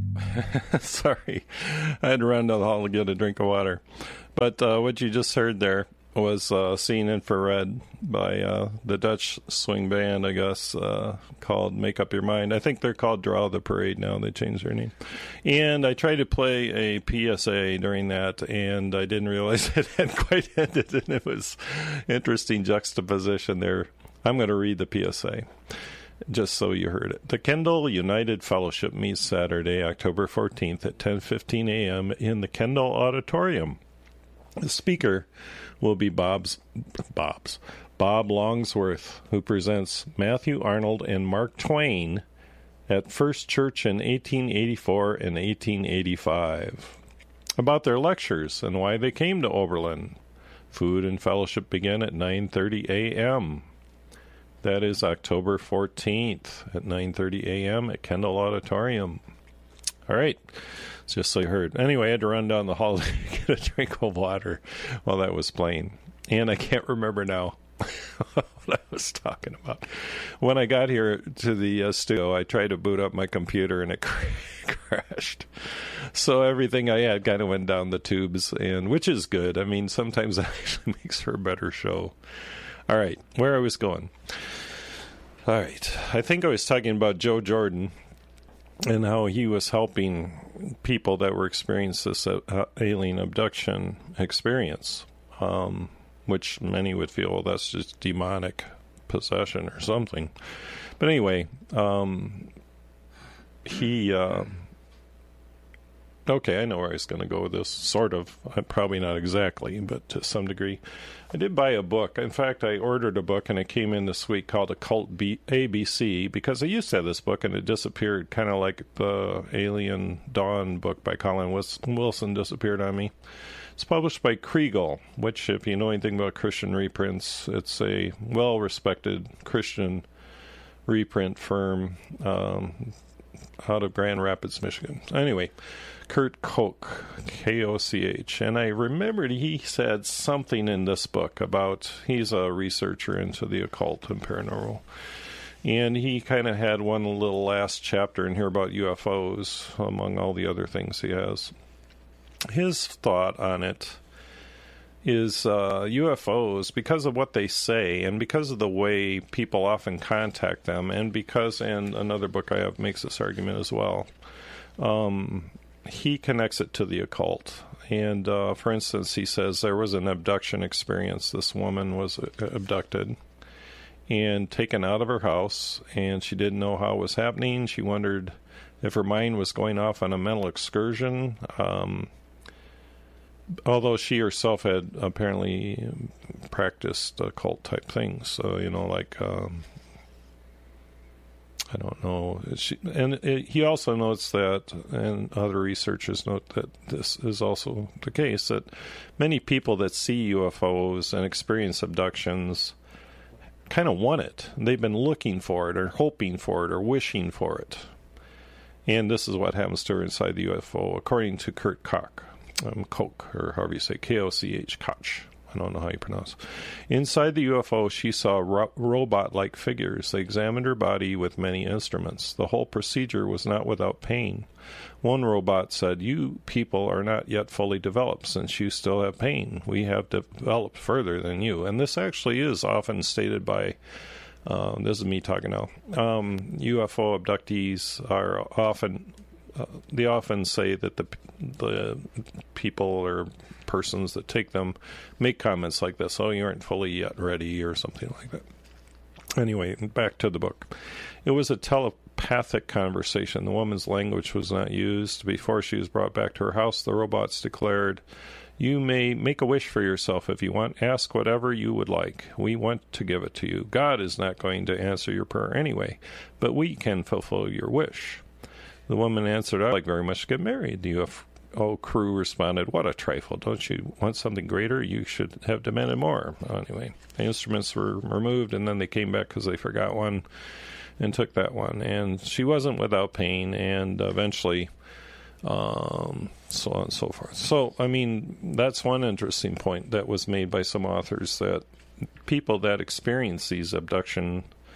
Sorry, I had to run down the hall to get a drink of water. But what you just heard there was Seeing Infrared by the Dutch swing band, I guess, called Make Up Your Mind. I think they're called Draw the Parade now. They changed their name. And I tried to play a PSA during that, and I didn't realize it hadn't quite ended, and it was interesting juxtaposition there. I'm going to read the PSA, just so you heard it. The Kendall United Fellowship meets Saturday, October 14th at 10:15 a.m. in the Kendall Auditorium. The speaker will be Bob Longsworth, who presents Matthew Arnold and Mark Twain at First Church in 1884 and 1885. About their lectures and why they came to Oberlin. Food and fellowship begin at 9:30 a.m. That is October 14th at 9:30 a.m. at Kendall Auditorium. All right. Just so you heard. Anyway, I had to run down the hall to get a drink of water while that was playing. And I can't remember now what I was talking about. When I got here to the studio, I tried to boot up my computer and it crashed. So everything I had kind of went down the tubes, and which is good. I mean, sometimes that actually makes for a better show. All right, where I was going. All right, I think I was talking about Joe Jordan and how he was helping people that were experiencing this alien abduction experience, which many would feel, well, that's just demonic possession or something. But anyway, he... okay, I know where I was going to go with this, sort of. Probably not exactly, but to some degree. I did buy a book. In fact, I ordered a book, and it came in this week called Occult ABC, because I used to have this book, and it disappeared, kind of like the Alien Dawn book by Colin Wilson disappeared on me. It's published by Kriegel, which, if you know anything about Christian reprints, it's a well-respected Christian reprint firm out of Grand Rapids, Michigan. Anyway, Kurt Koch, K-O-C-H. And I remembered he said something in this book about, he's a researcher into the occult and paranormal. And he kind of had one little last chapter in here about UFOs, among all the other things he has. His thought on it is UFOs, because of what they say and because of the way people often contact them, and because, and another book I have makes this argument as well, he connects it to the occult. And for instance, he says there was an abduction experience. This woman was abducted and taken out of her house, and she didn't know how it was happening. She wondered if her mind was going off on a mental excursion, although she herself had apparently practiced occult type things. So, you know, like, I don't know. He also notes that, and other researchers note that this is also the case, that many people that see UFOs and experience abductions kind of want it. They've been looking for it or hoping for it or wishing for it. And this is what happens to her inside the UFO, according to Kurt Koch. Koch, or however you say, K-O-C-H, Koch. I don't know how you pronounce. Inside the UFO, she saw robot-like figures. They examined her body with many instruments. The whole procedure was not without pain. One robot said, "You people are not yet fully developed since you still have pain. We have developed further than you." And this actually is often stated by, this is me talking now, UFO abductees are often... they often say that the people or persons that take them make comments like this, "Oh, you aren't fully yet ready," or something like that. Anyway, back to the book. It was a telepathic conversation. The woman's language was not used. Before she was brought back to her house, the robots declared, "You may make a wish for yourself if you want. Ask whatever you would like. We want to give it to you. God is not going to answer your prayer anyway, but we can fulfill your wish." The woman answered, "I'd like very much to get married." The UFO crew responded, "What a trifle. Don't you want something greater? You should have demanded more." Anyway, the instruments were removed, and then they came back because they forgot one and took that one. And she wasn't without pain, and eventually, so on and so forth. So, I mean, that's one interesting point that was made by some authors, that people that experience these abduction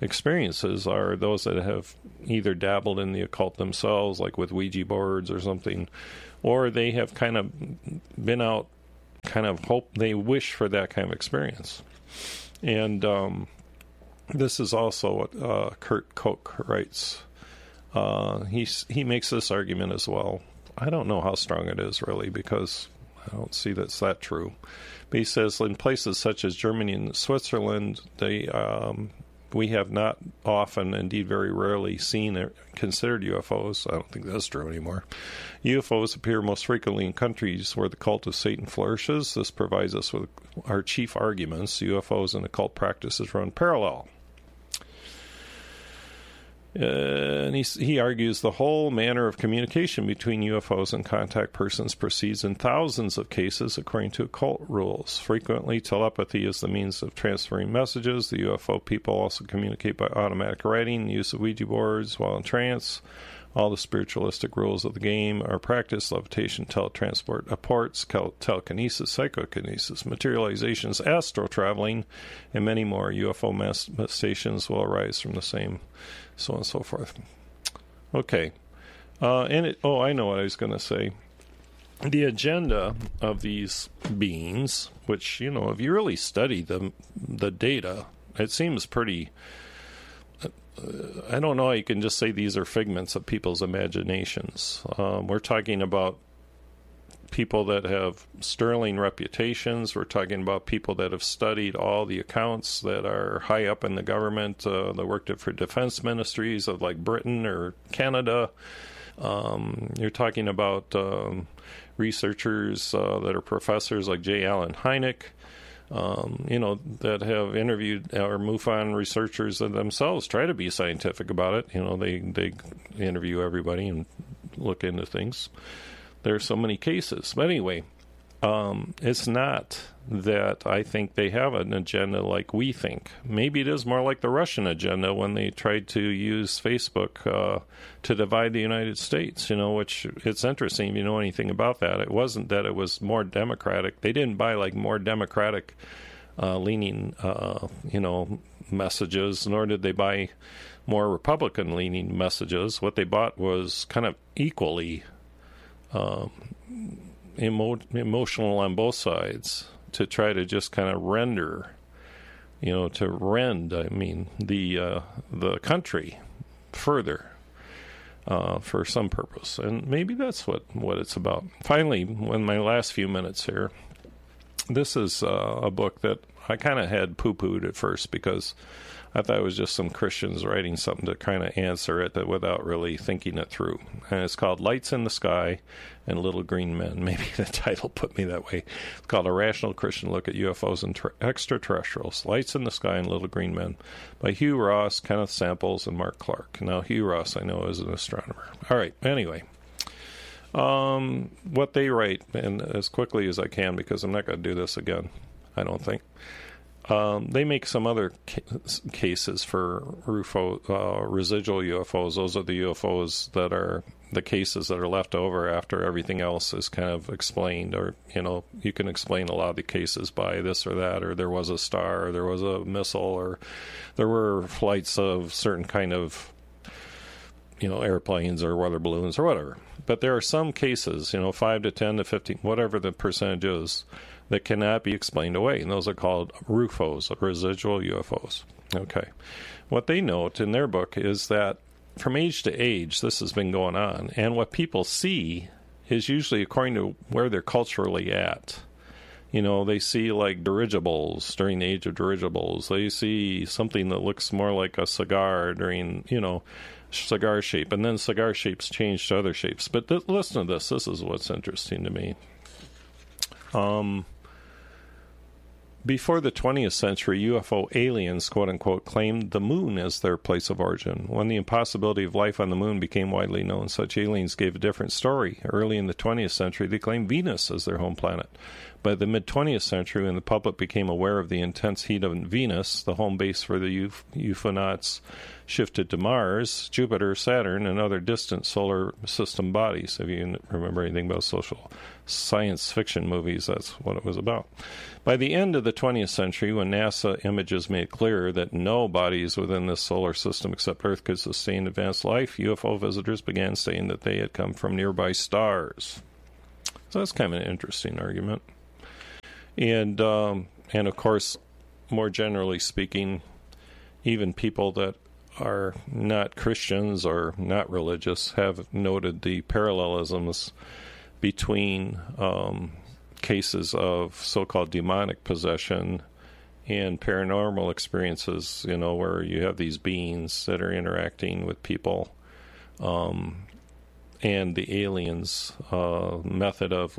experiences are those that have either dabbled in the occult themselves, like with Ouija boards or something, or they have kind of been out, kind of they wish for that kind of experience. And this is also what Kurt Koch writes. He makes this argument as well. I don't know how strong it is, really, because I don't see that's that true. But he says in places such as Germany and Switzerland, we have not often, indeed very rarely, seen or considered UFOs. I don't think that's true anymore. UFOs appear most frequently in countries where the cult of Satan flourishes. This provides us with our chief arguments. UFOs and occult practices run parallel. And he argues the whole manner of communication between UFOs and contact persons proceeds in thousands of cases according to occult rules. Frequently, telepathy is the means of transferring messages. The UFO people also communicate by automatic writing, use of Ouija boards while in trance. All the spiritualistic rules of the game are practiced: levitation, teletransport, apports, telekinesis, psychokinesis, materializations, astral traveling, and many more. UFO manifestations will arise from the same, so on and so forth. Okay. I know what I was going to say. The agenda of these beings, which, if you really study the data, it seems pretty... I don't know how you can just say these are figments of people's imaginations. We're talking about people that have sterling reputations. We're talking about people that have studied all the accounts that are high up in the government, that worked for defense ministries of like Britain or Canada. You're talking about researchers that are professors like J. Allen Hynek. That have interviewed or MUFON researchers that themselves try to be scientific about it. They interview everybody and look into things. There are so many cases. But anyway, it's not that I think they have an agenda like we think. Maybe it is more like the Russian agenda when they tried to use Facebook to divide the United States, which it's interesting if you know anything about that. It wasn't that it was more democratic. They didn't buy like more democratic leaning, messages, nor did they buy more Republican leaning messages. What they bought was kind of equally emotional on both sides, to try to just kind of rend, the country further for some purpose. And maybe that's what it's about. Finally, in my last few minutes here, this is a book that I kind of had poo-pooed at first because I thought it was just some Christians writing something to kind of answer it without really thinking it through. And it's called Lights in the Sky and Little Green Men. Maybe the title put me that way. It's called A Rational Christian Look at UFOs and Extraterrestrials, Lights in the Sky and Little Green Men, by Hugh Ross, Kenneth Samples, and Mark Clark. Now, Hugh Ross, I know, is an astronomer. All right, anyway. What they write, and as quickly as I can, because I'm not going to do this again, I don't think. They make some other cases for residual UFOs. Those are the UFOs that are the cases that are left over after everything else is kind of explained. Or, you can explain a lot of the cases by this or that, or there was a star, or there was a missile, or there were flights of certain kind of, airplanes or weather balloons or whatever. But there are some cases, 5 to 10 to 15, whatever the percentage is, that cannot be explained away, and those are called RUFOs, residual UFOs. Okay. What they note in their book is that from age to age, this has been going on, and what people see is usually according to where they're culturally at. They see like dirigibles during the age of dirigibles. They see something that looks more like a cigar during, cigar shape, and then cigar shapes change to other shapes. But listen to this. This is what's interesting to me. Before the 20th century, UFO aliens, quote-unquote, claimed the moon as their place of origin. When the impossibility of life on the moon became widely known, such aliens gave a different story. Early in the 20th century, they claimed Venus as their home planet. By the mid-20th century, when the public became aware of the intense heat of Venus, the home base for the UFOnauts shifted to Mars, Jupiter, Saturn, and other distant solar system bodies. If you remember anything about social science fiction movies, that's what it was about. By the end of the 20th century, when NASA images made clear that no bodies within this solar system except Earth could sustain advanced life, UFO visitors began saying that they had come from nearby stars. So that's kind of an interesting argument. And of course, more generally speaking, even people that are not Christians or not religious have noted the parallelisms between cases of so-called demonic possession and paranormal experiences, where you have these beings that are interacting with people, and the aliens method of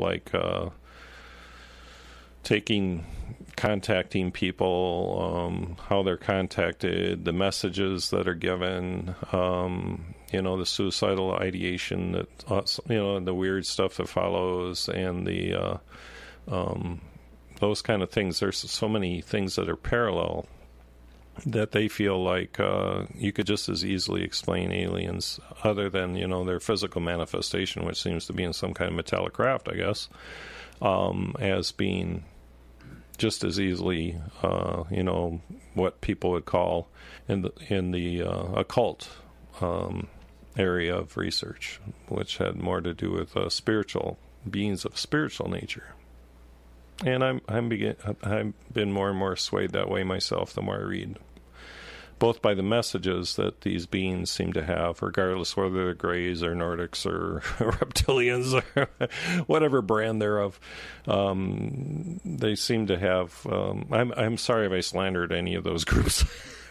contacting people, how they're contacted, the messages that are given, the suicidal ideation that, the weird stuff that follows, and the those kind of things. There's so many things that are parallel that they feel like you could just as easily explain aliens other than, their physical manifestation, which seems to be in some kind of metallic craft, I guess, as being just as easily, what people would call in the occult area of research, which had more to do with spiritual beings of spiritual nature. And I've been more and more swayed that way myself the more I read, both by the messages that these beings seem to have, regardless whether they're Greys or Nordics or reptilians or whatever brand they're of. They seem to have. I'm sorry if I slandered any of those groups.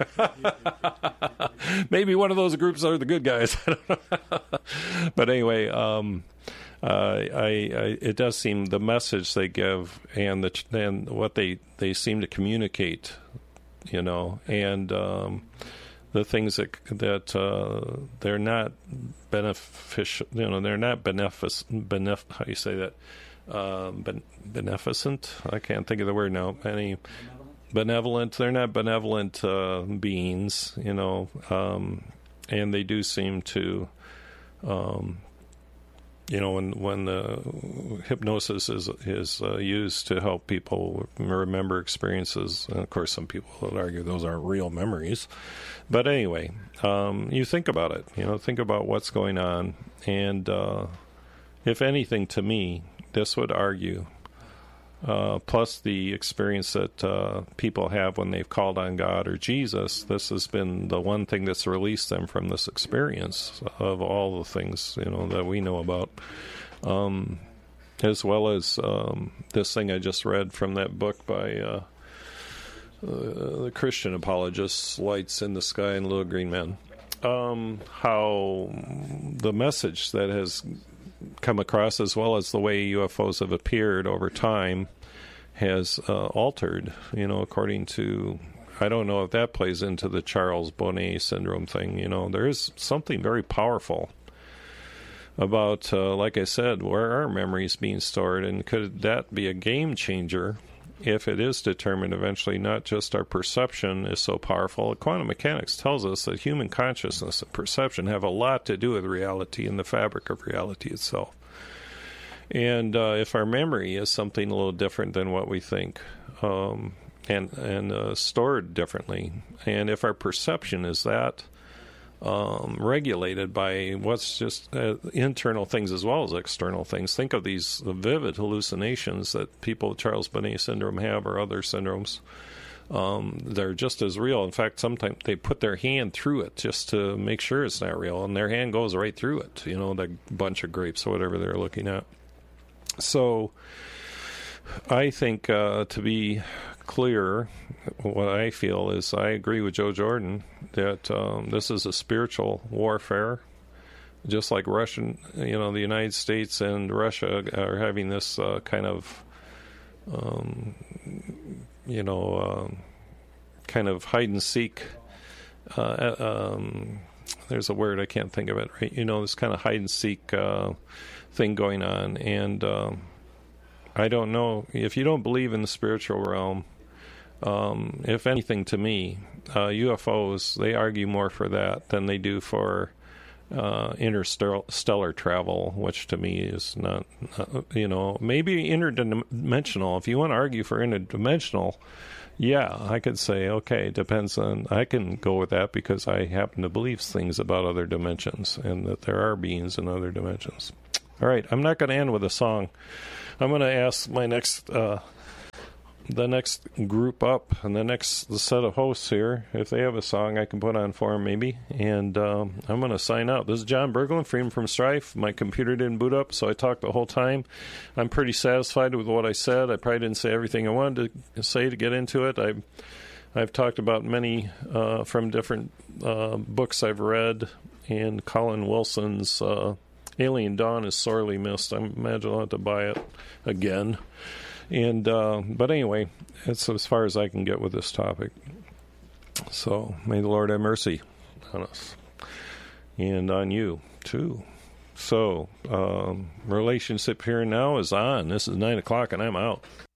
Maybe one of those groups are the good guys. I don't know. But anyway, it does seem the message they give and what they seem to communicate, and the things that they're not beneficial, they're not how you say that, beneficent. I can't think of the word now. Benevolent. They're not benevolent beings, and they do seem to. When the hypnosis is used to help people remember experiences, and of course some people would argue those aren't real memories. But anyway, you think about it, think about what's going on. And if anything, to me, this would argue, plus the experience that people have when they've called on God or Jesus, this has been the one thing that's released them from this experience of all the things, that we know about, as well as this thing I just read from that book by the Christian apologists, Lights in the Sky and Little Green Men, how the message that has come across, as well as the way UFOs have appeared over time, has altered, according to, I don't know if that plays into the Charles Bonnet syndrome thing. There is something very powerful about, like I said, where are memories being stored, and could that be a game changer if it is determined eventually not just our perception is so powerful? Quantum mechanics tells us that human consciousness and perception have a lot to do with reality and the fabric of reality itself. And if our memory is something a little different than what we think, and stored differently, and if our perception is that regulated by what's just internal things as well as external things. Think of these vivid hallucinations that people with Charles Bonnet syndrome have, or other syndromes. They're just as real. In fact, sometimes they put their hand through it just to make sure it's not real, and their hand goes right through it, the bunch of grapes or whatever they're looking at. So I think, to be clear, what I feel is I agree with Joe Jordan that this is a spiritual warfare, just like Russian, the United States and Russia are having this kind of, kind of hide and seek. There's a word, I can't think of it, right? This kind of hide and seek thing going on, and I don't know. If you don't believe in the spiritual realm, if anything, to me, UFOs, they argue more for that than they do for interstellar travel, which to me is not, maybe interdimensional. If you want to argue for interdimensional, yeah, I could say, okay, it depends on, I can go with that because I happen to believe things about other dimensions and that there are beings in other dimensions. All right, I'm not going to end with a song. I'm going to ask my the next group up and the set of hosts here, if they have a song I can put on for them maybe. And I'm going to sign out. This is John Berglund, Freedom from Strife. My computer didn't boot up, so I talked the whole time. I'm pretty satisfied with what I said. I probably didn't say everything I wanted to say to get into it. I've talked about many from different books I've read, and Colin Wilson's Alien Dawn is sorely missed. I imagine I'll have to buy it again. And but anyway, it's as far as I can get with this topic. So may the Lord have mercy on us and on you too. So relationship here now is on. This is 9:00 and I'm out.